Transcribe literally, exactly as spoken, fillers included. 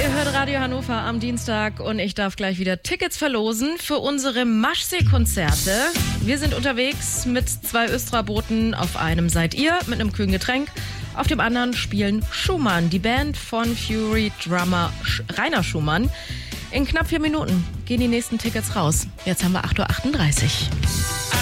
Ihr hört Radio Hannover am Dienstag und ich darf gleich wieder Tickets verlosen für unsere Maschsee-Konzerte. Wir sind unterwegs mit zwei Östra-Booten. Auf einem seid ihr mit einem kühlen Getränk. Auf dem anderen spielen Schumann, die Band von Fury-Drummer Rainer Schumann. In knapp vier Minuten gehen die nächsten Tickets raus. Jetzt haben wir acht Uhr achtunddreißig.